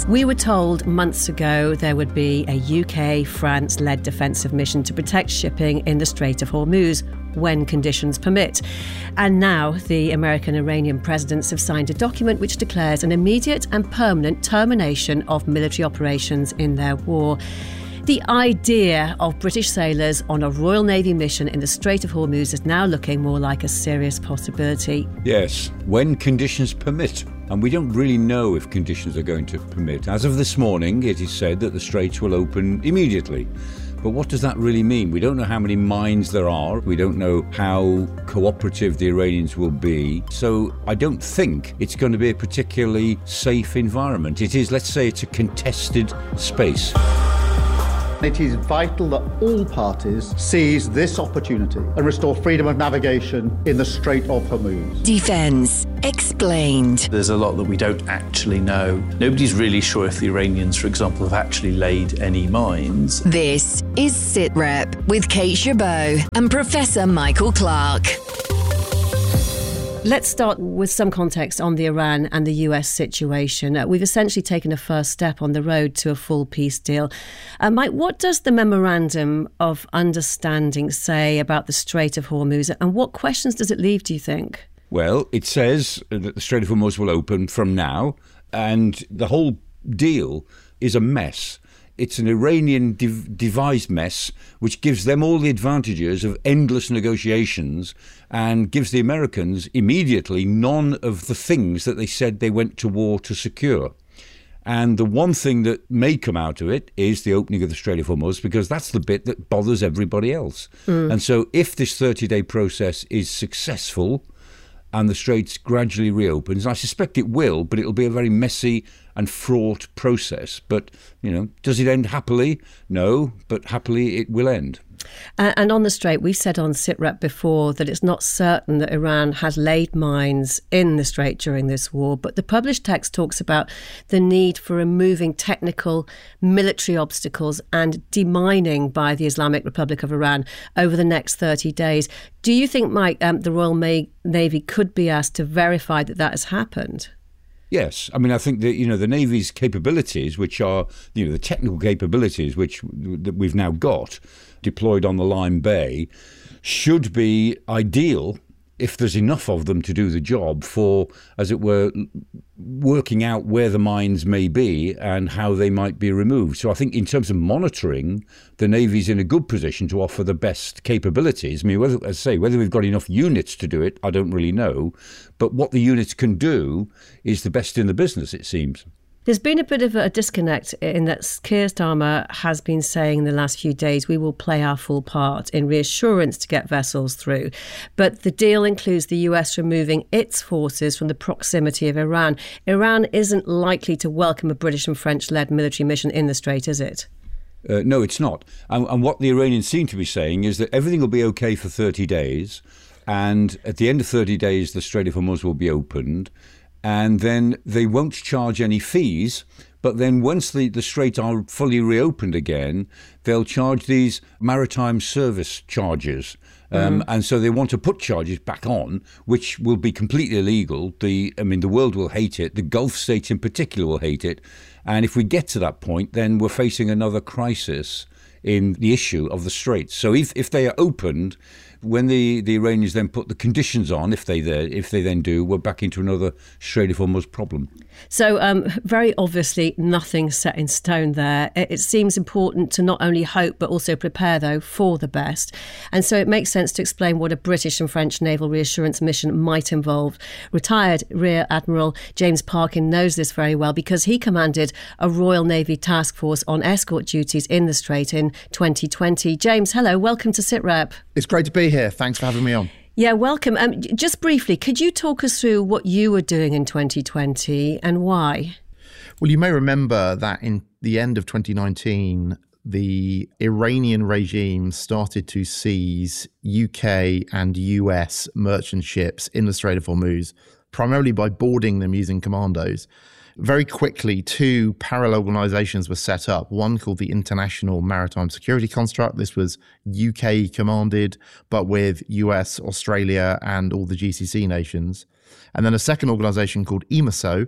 We were told months ago there would be a UK-France-led defensive mission to protect shipping in the Strait of Hormuz when conditions permit. And now the American-Iranian presidents have signed a document which declares an immediate and permanent termination of military operations in their war. The idea of British sailors on a Royal Navy mission in the Strait of Hormuz is now looking more like a serious possibility. Yes, when conditions permit. And we don't really know if conditions are going to permit. As of this morning, it is said that the straits will open immediately. But what does that really mean? We don't know how many mines there are. We don't know how cooperative the Iranians will be. So I don't think it's going to be a particularly safe environment. It is, let's say, it's a contested space. It is vital that all parties seize this opportunity and restore freedom of navigation in the Strait of Hormuz. Defence Explained. There's a lot that we don't actually know. Nobody's really sure if the Iranians, for example, have actually laid any mines. This is SitRep with Kate Chabot and Professor Michael Clark. Let's start with some context on the Iran and the US situation. We've essentially taken a first step on the road to a full peace deal. Mike, what does the Memorandum of Understanding say about the Strait of Hormuz, and what questions does it leave, do you think? Well, it says that the Strait of Hormuz will open from now, and the whole deal is a mess. It's an Iranian devised mess which gives them all the advantages of endless negotiations and gives the Americans immediately none of the things that they said they went to war to secure. And the one thing that may come out of it is the opening of the Strait of Hormuz, because that's the bit that bothers everybody else. And so if this 30-day process is successful and the Straits gradually reopens, and I suspect it will, but it'll be a very messy and fraught process. But, does it end happily? No, but happily it will end. And on the Strait, we've said on SitRep before that it's not certain that Iran has laid mines in the Strait during this war, but the published text talks about the need for removing technical military obstacles and demining by the Islamic Republic of Iran over the next 30 days. Do you think, Mike, the Royal Navy could be asked to verify that that has happened? Yes. I mean, I think that, the Navy's capabilities, which are, the technical capabilities that we've now got deployed on the Lyme Bay, should be ideal if there's enough of them to do the job for, as it were, working out where the mines may be and how they might be removed. So I think in terms of monitoring, the Navy's in a good position to offer the best capabilities. I mean, whether we've got enough units to do it, I don't really know. But what the units can do is the best in the business, it seems. There's been a bit of a disconnect in that Keir Starmer has been saying in the last few days, we will play our full part in reassurance to get vessels through. But the deal includes the US removing its forces from the proximity of Iran. Iran isn't likely to welcome a British and French-led military mission in the Strait, is it? No, it's not. And what the Iranians seem to be saying is that everything will be okay for 30 days. And at the end of 30 days, the Strait of Hormuz will be opened. And then they won't charge any fees. But then once the Strait are fully reopened again, they'll charge these maritime service charges. And so they want to put charges back on, which will be completely illegal. The world will hate it. The Gulf states in particular will hate it. And if we get to that point, then we're facing another crisis in the issue of the Straits. So if they are opened, when the Iranians then put the conditions on, if they then do, we're back into another Strait of Hormuz problem. So very obviously nothing set in stone there. It seems important to not only hope but also prepare, though, for the best. And so it makes sense to explain what a British and French naval reassurance mission might involve. Retired Rear Admiral James Parkin knows this very well because he commanded a Royal Navy task force on escort duties in the Strait in 2020. James, hello, welcome to SitRep. It's great to be here. Thanks for having me on. Yeah, welcome. Just briefly, could you talk us through what you were doing in 2020 and why? Well, you may remember that in the end of 2019, the Iranian regime started to seize UK and US merchant ships in the Strait of Hormuz, primarily by boarding them using commandos. Very quickly, two parallel organisations were set up, one called the International Maritime Security Construct. This was UK commanded, but with US, Australia and all the GCC nations. And then a second organisation called EMISO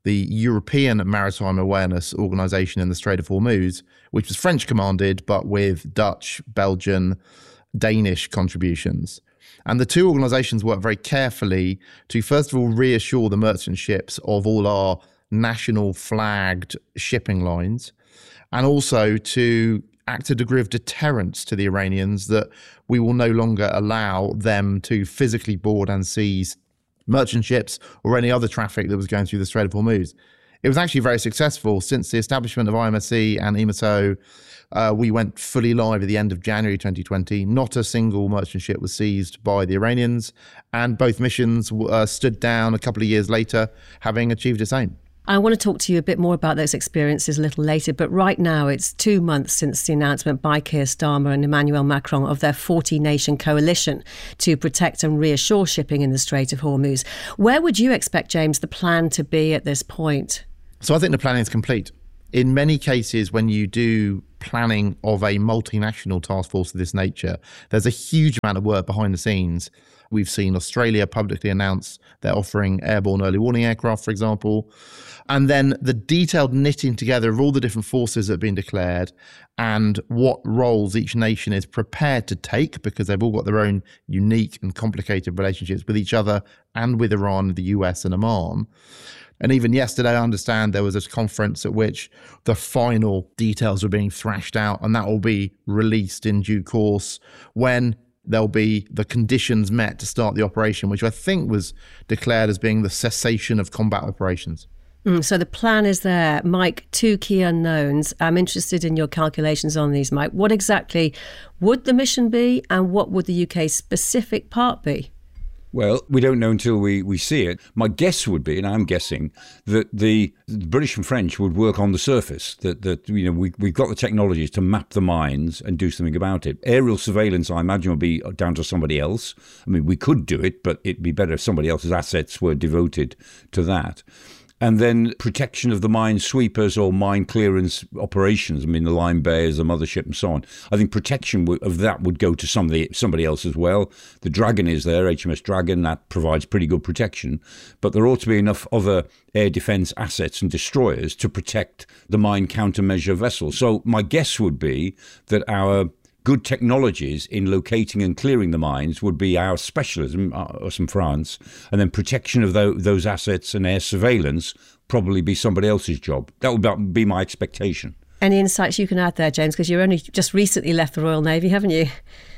the European Maritime Awareness Organization in the Strait of Hormuz, which was French commanded, but with Dutch, Belgian, Danish contributions. And the two organizations worked very carefully to, first of all, reassure the merchant ships of all our national flagged shipping lines, and also to act a degree of deterrence to the Iranians that we will no longer allow them to physically board and seize merchant ships or any other traffic that was going through the Strait of Hormuz. It was actually very successful. Since the establishment of IMSC and EMSO, we went fully live at the end of January 2020. Not a single merchant ship was seized by the Iranians, and both missions stood down a couple of years later, having achieved its aim. I want to talk to you a bit more about those experiences a little later, but right now it's 2 months since the announcement by Keir Starmer and Emmanuel Macron of their 40-nation coalition to protect and reassure shipping in the Strait of Hormuz. Where would you expect, James, the plan to be at this point? So I think the planning is complete. In many cases, when you do planning of a multinational task force of this nature, there's a huge amount of work behind the scenes. We've seen Australia publicly announce they're offering airborne early warning aircraft, for example. And then the detailed knitting together of all the different forces that have been declared and what roles each nation is prepared to take, because they've all got their own unique and complicated relationships with each other and with Iran, the US and Oman. And even yesterday, I understand there was a conference at which the final details were being thrashed out, and that will be released in due course when there'll be the conditions met to start the operation, which I think was declared as being the cessation of combat operations. So the plan is there. Mike, two key unknowns. I'm interested in your calculations on these, Mike. What exactly would the mission be, and what would the UK's specific part be? Well, we don't know until we see it. My guess would be, and I'm guessing, that the British and French would work on the surface, that we've got the technologies to map the mines and do something about it. Aerial surveillance, I imagine, will be down to somebody else. I mean, we could do it, but it'd be better if somebody else's assets were devoted to that. And then protection of the mine sweepers or mine clearance operations. I mean, the line bearers, the mothership and so on. I think protection of that would go to somebody else as well. The Dragon is there, HMS Dragon, that provides pretty good protection. But there ought to be enough other air defence assets and destroyers to protect the mine countermeasure vessels. So my guess would be that our good technologies in locating and clearing the mines would be our specialism, us in France, and then protection of those assets and air surveillance probably be somebody else's job. That would be my expectation. Any insights you can add there, James, because you only just recently left the Royal Navy, haven't you?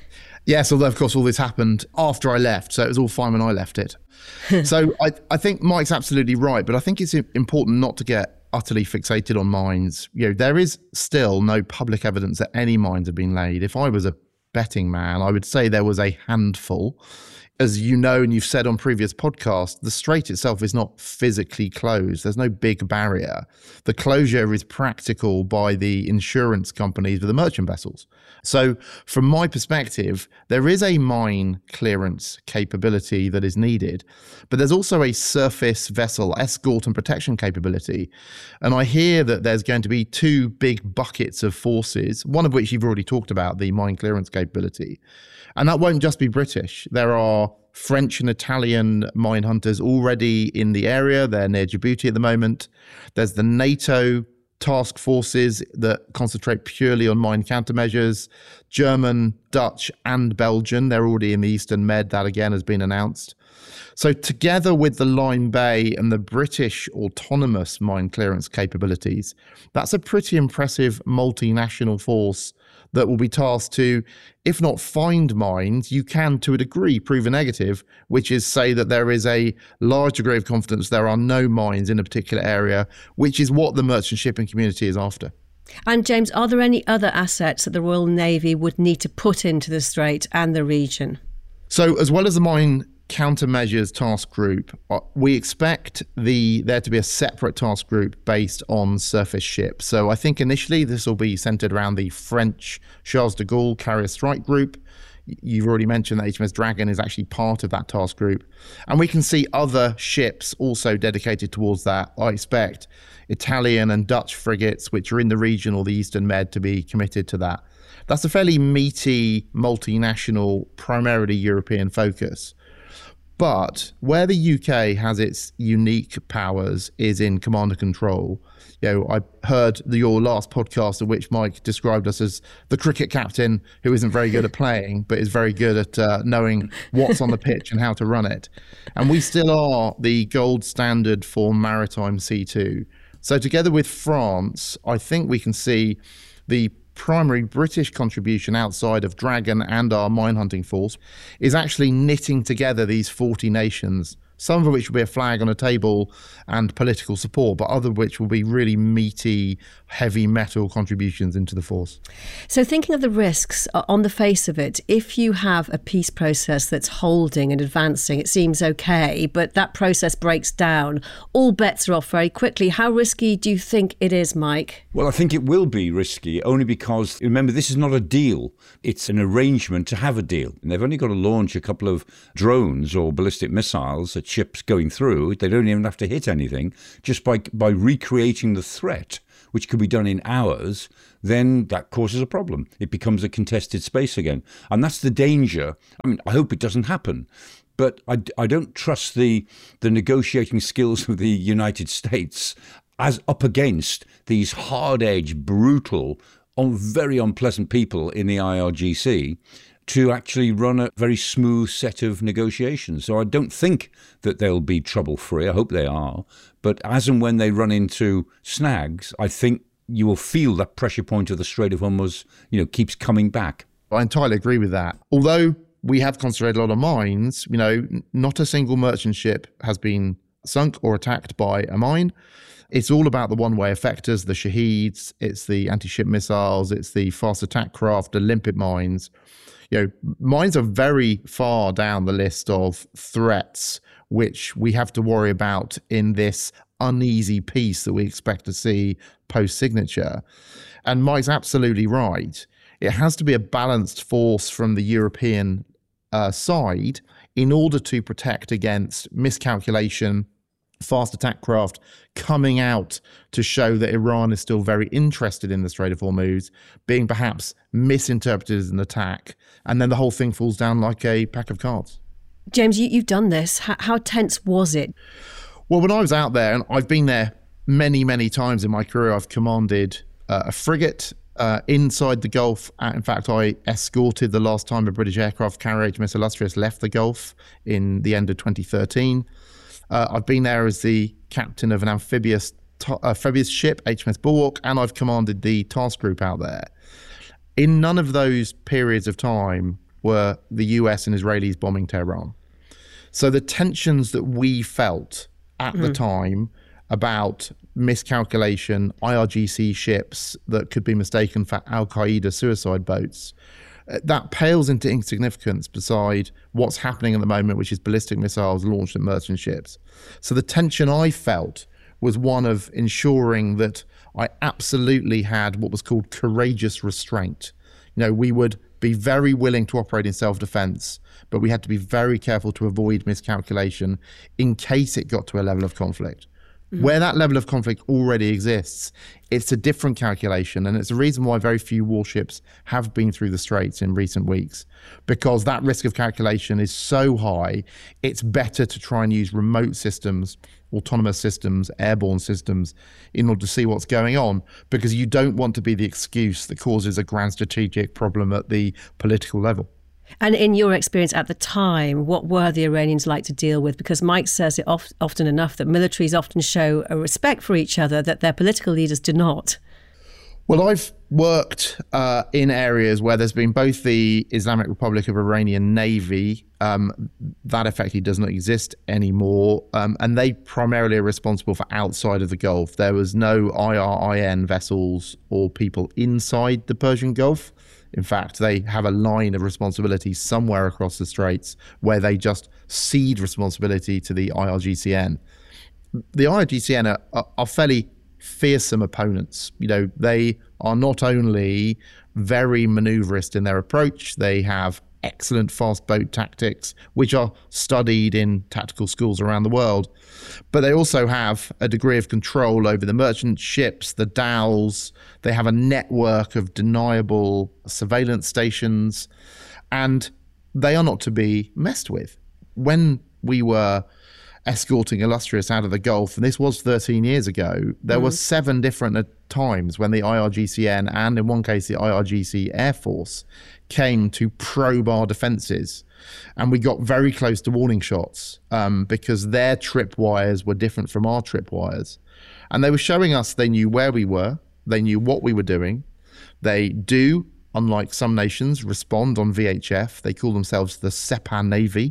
Yes, although, of course, all this happened after I left, so it was all fine when I left it. So I think Mike's absolutely right, but I think it's important not to get utterly fixated on mines. There is still no public evidence that any mines have been laid. If I was a betting man, I would say there was a handful. As you know, and you've said on previous podcasts, the strait itself is not physically closed. There's no big barrier. The closure is practical by the insurance companies for the merchant vessels. So from my perspective, there is a mine clearance capability that is needed, but there's also a surface vessel escort and protection capability. And I hear that there's going to be two big buckets of forces, one of which you've already talked about, the mine clearance capability. And that won't just be British. There are French and Italian mine hunters already in the area. They're near Djibouti at the moment. There's the NATO task forces that concentrate purely on mine countermeasures. German, Dutch and Belgian. They're already in the Eastern Med. That again has been announced. So together with the Lyme Bay and the British autonomous mine clearance capabilities, that's a pretty impressive multinational force that will be tasked to, if not find mines, you can to a degree prove a negative, which is say that there is a large degree of confidence there are no mines in a particular area, which is what the merchant shipping community is after. And James, are there any other assets that the Royal Navy would need to put into the Strait and the region? So as well as the mine countermeasures task group, we expect there to be a separate task group based on surface ships. So I think initially this will be centred around the French Charles de Gaulle Carrier Strike Group. You've already mentioned that HMS Dragon is actually part of that task group. And we can see other ships also dedicated towards that. I expect Italian and Dutch frigates, which are in the region or the Eastern Med, to be committed to that. That's a fairly meaty, multinational, primarily European focus. But where the UK has its unique powers is in command and control. I heard your last podcast in which Mike described us as the cricket captain who isn't very good at playing, but is very good at knowing what's on the pitch and how to run it. And we still are the gold standard for maritime C2. So together with France, I think we can see the primary British contribution outside of Dragon and our mine hunting force is actually knitting together these 40 nations, some of which will be a flag on a table and political support, but other of which will be really meaty, heavy metal contributions into the force. So thinking of the risks on the face of it, if you have a peace process that's holding and advancing, it seems okay, but that process breaks down, all bets are off very quickly. How risky do you think it is, Mike? Well, I think it will be risky, only because, remember, this is not a deal. It's an arrangement to have a deal. And they've only got to launch a couple of drones or ballistic missiles at ships going through. They don't even have to hit anything. Just by recreating the threat, which could be done in hours, then that causes a problem. It becomes a contested space again. And that's the danger. I mean, I hope it doesn't happen. But I don't trust the negotiating skills of the United States as up against these hard-edged, brutal, very unpleasant people in the IRGC to actually run a very smooth set of negotiations. So I don't think that they'll be trouble-free. I hope they are. But as and when they run into snags, I think you will feel that pressure point of the Strait of Hormuz, keeps coming back. I entirely agree with that. Although we have concentrated a lot of mines, not a single merchant ship has been sunk or attacked by a mine. It's all about the one-way effectors, the Shaheeds, it's the anti-ship missiles, it's the fast attack craft, the limpet mines. Mines are very far down the list of threats which we have to worry about in this uneasy peace that we expect to see post-signature. And Mike's absolutely right. It has to be a balanced force from the European side in order to protect against miscalculation, fast attack craft coming out to show that Iran is still very interested in the Strait of Hormuz, being perhaps misinterpreted as an attack, and then the whole thing falls down like a pack of cards. James, you've done this. How tense was it? Well, when I was out there, and I've been there many, many times in my career, I've commanded a frigate inside the Gulf. In fact, I escorted the last time a British aircraft carrier, HMS Illustrious, left the Gulf in the end of 2013. I've been there as the captain of an amphibious ship, HMS Bulwark, and I've commanded the task group out there. In none of those periods of time were the US and Israelis bombing Tehran. So the tensions that we felt at the time about miscalculation, IRGC ships that could be mistaken for Al-Qaeda suicide boats, that pales into insignificance beside what's happening at the moment, which is ballistic missiles launched at merchant ships. So the tension I felt was one of ensuring that I absolutely had what was called courageous restraint. We would be very willing to operate in self-defense, but we had to be very careful to avoid miscalculation in case it got to a level of conflict. Where that level of conflict already exists, it's a different calculation. And it's the reason why very few warships have been through the Straits in recent weeks, because that risk of calculation is so high, it's better to try and use remote systems, autonomous systems, airborne systems, in order to see what's going on, because you don't want to be the excuse that causes a grand strategic problem at the political level. And in your experience at the time, what were the Iranians like to deal with? Because Mike says it often enough that militaries often show a respect for each other that their political leaders do not. Well, I've worked in areas where there's been both the Islamic Republic of Iranian Navy, that effectively does not exist anymore, and they primarily are responsible for outside of the Gulf. There was no IRIN vessels or people inside the Persian Gulf. In fact, they have a line of responsibility somewhere across the Straits where they just cede responsibility to the IRGCN. The IRGCN are fairly fearsome opponents. They are not only very maneuverist in their approach, they have excellent fast boat tactics, which are studied in tactical schools around the world. But they also have a degree of control over the merchant ships, the dhows. They have a network of deniable surveillance stations, and they are not to be messed with. When we were escorting Illustrious out of the Gulf, and this was 13 years ago, there were 7 different times when the IRGCN and in one case the IRGC Air Force came to probe our defences. And we got very close to warning shots because their tripwires were different from our tripwires. And they were showing us they knew where we were, they knew what we were doing. They do, unlike some nations, respond on VHF. They call themselves the SEPA Navy.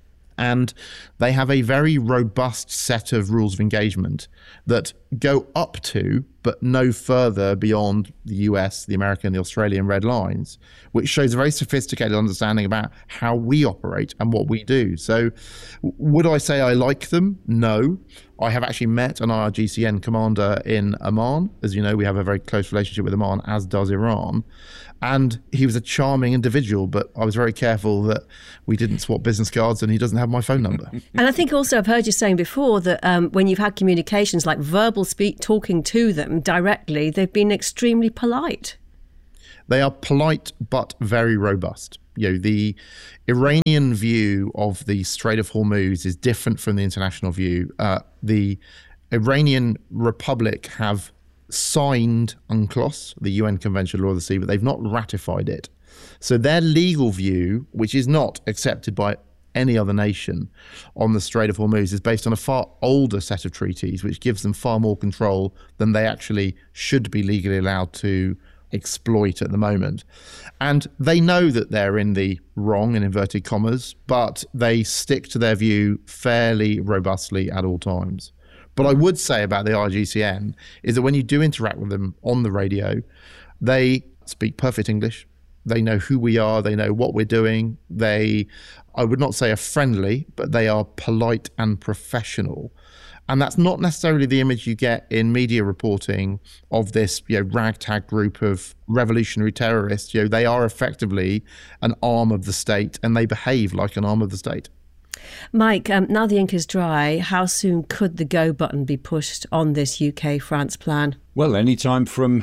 And they have a very robust set of rules of engagement that go up to, but no further beyond the US, the American, the Australian red lines, which shows a very sophisticated understanding about how we operate and what we do. So would I say I like them? No. I have actually met an IRGCN commander in Oman. As you know, we have a very close relationship with Oman, as does Iran. And he was a charming individual, but I was very careful that we didn't swap business cards and he doesn't have my phone number. And I think also I've heard you saying before that when you've had communications like verbal talking to them directly, they've been extremely polite. They are polite but very robust. You know, the Iranian view of the Strait of Hormuz is different from the international view. The Iranian Republic have signed UNCLOS, the UN Convention on Law of the Sea, but they've not ratified it. So their legal view, which is not accepted by any other nation on the Strait of Hormuz, is based on a far older set of treaties, which gives them far more control than they actually should be legally allowed to exploit at the moment. And they know that they're in the wrong, in inverted commas, but they stick to their view fairly robustly at all times. But I would say about the IRGCN is that when you do interact with them on the radio, they speak perfect English. They know who we are. They know what we're doing. I would not say are friendly, but they are polite and professional. And that's not necessarily the image you get in media reporting of this, ragtag group of revolutionary terrorists. They are effectively an arm of the state, and they behave like an arm of the state. Mike, now the ink is dry, how soon could the go button be pushed on this UK-France plan? Well, any time from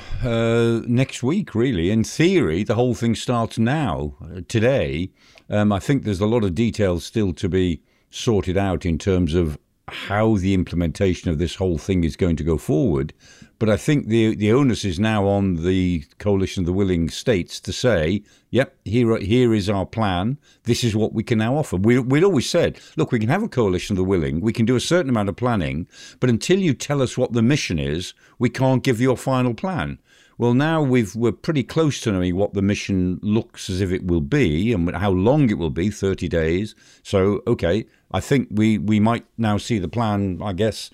next week, really. In theory, the whole thing starts now, today. I think there's a lot of details still to be sorted out in terms of how the implementation of this whole thing is going to go forward. But I think the onus is now on the Coalition of the Willing States to say, yep, here is our plan. This is what we can now offer. We'd always said, look, we can have a Coalition of the Willing. We can do a certain amount of planning. But until you tell us what the mission is, we can't give you a final plan. Well, now we're pretty close to knowing what the mission looks as if it will be and how long it will be, 30 days. So, okay, I think we might now see the plan, I guess.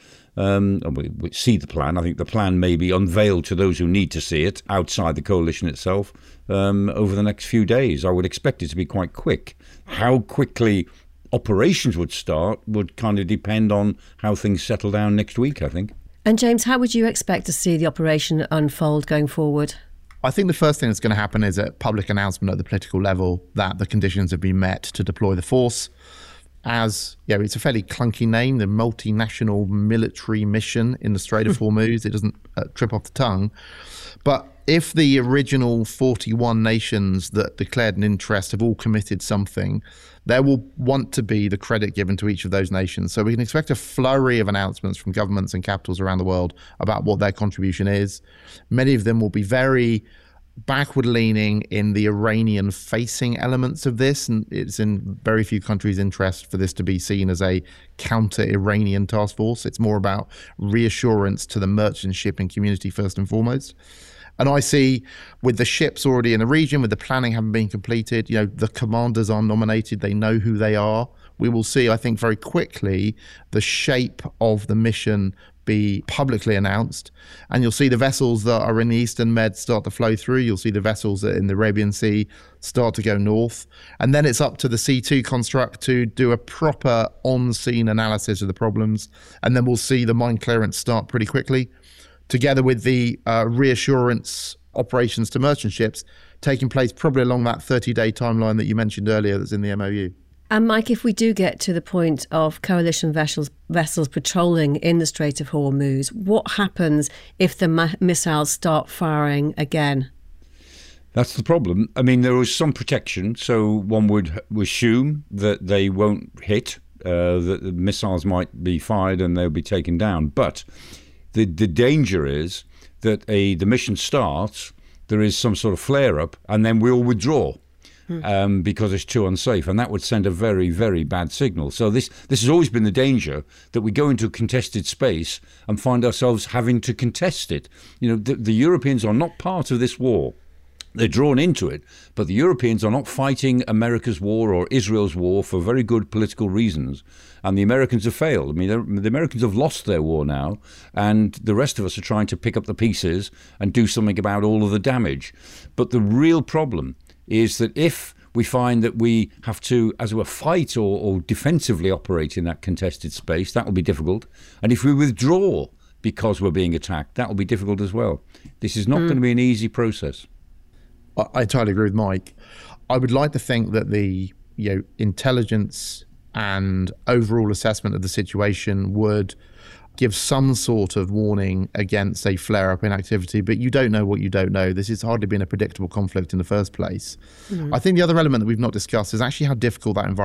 We see the plan. I think the plan may be unveiled to those who need to see it outside the coalition itself over the next few days. I would expect it to be quite quick. How quickly operations would start would kind of depend on how things settle down next week, I think. And James, how would you expect to see the operation unfold going forward? I think the first thing that's going to happen is a public announcement at the political level that the conditions have been met to deploy the force. As it's a fairly clunky name, the multinational military mission in the Strait of Hormuz. It doesn't trip off the tongue. But if the original 41 nations that declared an interest have all committed something, there will want to be the credit given to each of those nations. So we can expect a flurry of announcements from governments and capitals around the world about what their contribution is. Many of them will be very backward-leaning in the Iranian-facing elements of this, and it's in very few countries' interest for this to be seen as a counter-Iranian task force. It's more about reassurance to the merchant shipping community first and foremost. And I see, with the ships already in the region, with the planning having been completed, the commanders are nominated, they know who they are. We will see, I think, very quickly the shape of the mission be publicly announced, and you'll see the vessels that are in the Eastern Med start to flow through. You'll see the vessels that are in the Arabian Sea start to go north, and then it's up to the C2 construct to do a proper on-scene analysis of the problems, and then we'll see the mine clearance start pretty quickly, together with the reassurance operations to merchant ships taking place probably along that 30-day timeline that you mentioned earlier that's in the MOU. And Mike, if we do get to the point of coalition vessels patrolling in the Strait of Hormuz, what happens if the missiles start firing again? That's the problem. I mean, there is some protection, so one would assume that they won't hit that the missiles might be fired and they'll be taken down. But the danger is that the mission starts, there is some sort of flare-up, and then we'll withdraw. Because it's too unsafe, and that would send a very, very bad signal. So this has always been the danger, that we go into a contested space and find ourselves having to contest it. The Europeans are not part of this war. They're drawn into it, but the Europeans are not fighting America's war or Israel's war for very good political reasons. And the Americans have failed. I mean, the Americans have lost their war now, and the rest of us are trying to pick up the pieces and do something about all of the damage. But the real problem is that if we find that we have to, as it were, fight or defensively operate in that contested space, that will be difficult. And if we withdraw because we're being attacked, that will be difficult as well. This is not going to be an easy process. I totally agree with Mike. I would like to think that the intelligence and overall assessment of the situation would give some sort of warning against a flare-up in activity, but you don't know what you don't know. This has hardly been a predictable conflict in the first place. I think the other element that we've not discussed is actually how difficult that environment